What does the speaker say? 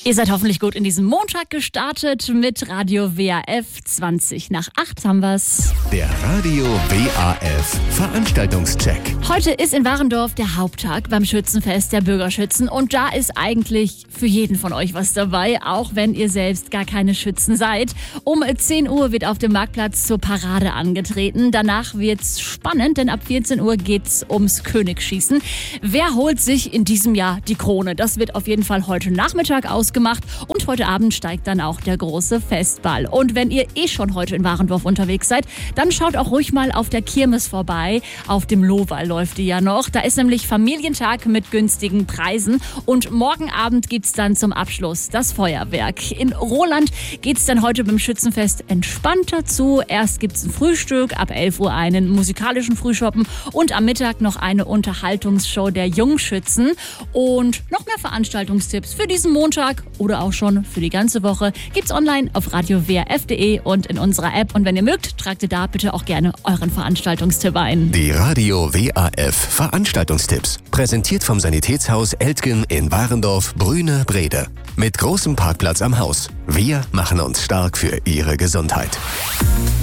Ihr seid hoffentlich gut in diesem Montag gestartet mit Radio WAF. 7:20 haben wir's. Der Radio WAF Veranstaltungscheck. Heute ist in Warendorf der Haupttag beim Schützenfest der Bürgerschützen und da ist eigentlich für jeden von euch was dabei, auch wenn ihr selbst gar keine Schützen seid. Um 10 Uhr wird auf dem Marktplatz zur Parade angetreten. Danach wird's spannend, denn ab 14 Uhr geht's ums Königsschießen. Wer holt sich in diesem Jahr die Krone? Das wird auf jeden Fall heute Nachmittag ausgemacht und heute Abend steigt dann auch der große Festball. Und wenn ihr schon heute in Warendorf unterwegs seid, dann schaut auch ruhig mal auf der Kirmes vorbei. Auf dem Lohwall läuft die ja noch. Da ist nämlich Familientag mit günstigen Preisen und morgen Abend gibt's dann zum Abschluss das Feuerwerk. In Roland geht's dann heute beim Schützenfest entspannter zu. Erst gibt's ein Frühstück, ab 11 Uhr einen musikalischen Frühschoppen und am Mittag noch eine Unterhaltungsshow der Jungschützen und noch mehr Veranstaltungstipps für diesen Montag oder auch schon für die ganze Woche gibt's online auf radiowaf.de und in unserer App. Und wenn ihr mögt, tragt ihr da bitte auch gerne euren Veranstaltungstipp ein. Die Radio WAF Veranstaltungstipps. Präsentiert vom Sanitätshaus Eltgen in Warendorf, Brüne, Brede. Mit großem Parkplatz am Haus. Wir machen uns stark für Ihre Gesundheit.